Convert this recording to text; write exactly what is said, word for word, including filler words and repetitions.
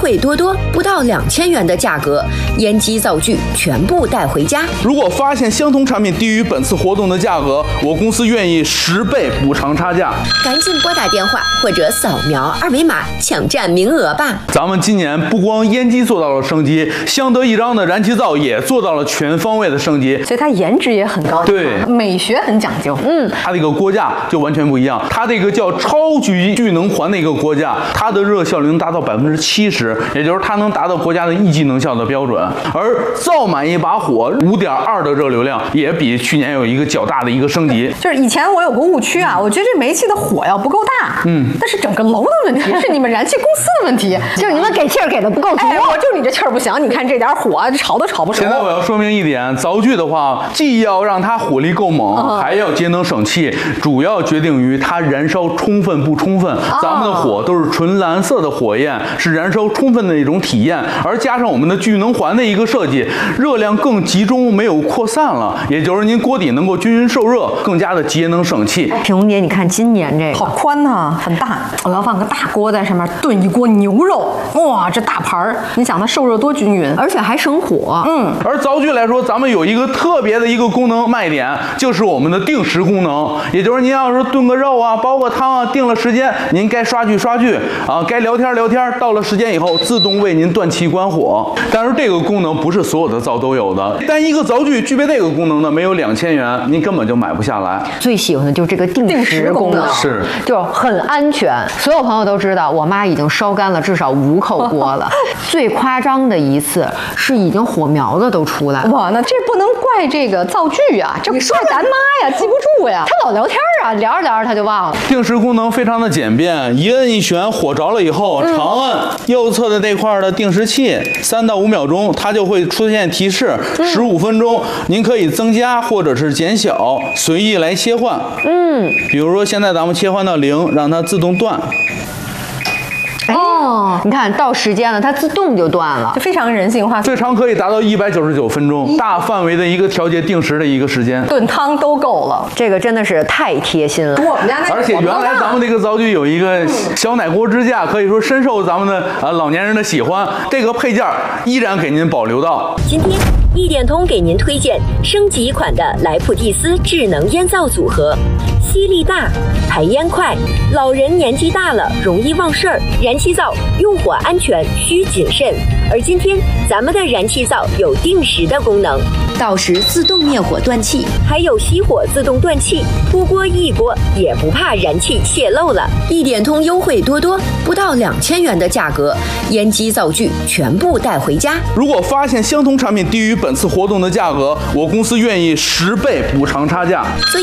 惠多多，不到两千元的价格，烟机灶具全部带回家。 如果发现相同产品低于本次活动的价格，我公司愿意十倍补偿差价。 赶紧拨打电话或者扫描二维码抢占名额吧！ 咱们今年不光烟机做到了升级，相得益彰的燃气灶也做到了全方位的升级， 所以它颜值也很高， 对， 美学很讲究。嗯， 它的一个锅架就完全不一样，它的一个叫超级聚能环的一个锅架，它的热效率能达到百分之七十，也就是它能达到国家的一级能效的标准。而灶满一把火五点二的热流量，也比去年有一个较大的一个升级。 就是以前我有个误区啊，我觉得这煤气的火要不够大，嗯，那是整个楼的问题，是你们燃气公司的问题， 就是你们给气儿给的不够足。 哎，我就你这气儿不行，你看这点火，炒都炒不熟。 现在我要说明一点，灶具的话，既要让它火力够猛， 嗯、 还要节能省气，主要决定于它燃烧充分不充分。哦、咱们的火都是纯蓝色的火焰，是燃烧充分的一种体验，而加上我们的聚能环的一个设计，热量更集中，没有扩散了，也就是您锅底能够均匀受热，更加的节能省气。 品红姐，你看今年这个好宽呐、啊，很大，我要放个大锅在上面炖一锅牛肉，哇，这大盘儿，你想它受热多均匀， 而且还省火。 嗯， 而灶具来说，咱们有一个特别的一个功能卖点，就是我们的定时功能，也就是您要是炖个肉啊、煲个汤啊，定了时间，您该刷剧刷剧啊，该聊天聊天，到了时间以后自动为您断气关火。但是这个功能不是所有的灶都有的，但一个灶具具备这个功能的，没有两千元，您根本就买不下来。 最喜欢的就是这个定时功能， 是就很安全。所有朋友都知道，我妈已经烧干了至少五口锅了。最夸张的一次是已经火苗子都出来了。 哇，那这不能怪这个灶具啊，这怪咱妈呀，记不住呀，她老聊天啊，聊着聊着她就忘了。 定时功能非常的简便，一摁一旋，火着了以后，长摁右侧的这块的定时器，三到五秒钟，它就会出现提示，十五分钟，您可以增加或者是减小，随意来切换。嗯，比如说现在咱们切换到零，让它自动断。 哦，你看到时间了，它自动就断了， 就非常人性化。 最长可以达到一百九十九分钟，大范围的一个调节定时的一个时间， 炖汤都够了。 这个真的是太贴心了。 我们家那而且原来咱们这个灶具有一个小奶锅支架，可以说深受咱们的啊老年人的喜欢。这个配件依然给您保留到今天。一点通给您推荐升级款的莱普蒂斯智能烟灶组合，吸力大，排烟快，老人年纪大了容易忘事儿，燃气灶用火安全需谨慎。而今天咱们的燃气灶有定时的功能，到时自动灭火断气，还有熄火自动断气，出锅一锅也不怕燃气泄漏了。一点通优惠多多，不到两千元的价格，烟机灶具全部带回家。 如果发现相同产品低于本次活动的价格，我公司愿意十倍补偿差价。 所以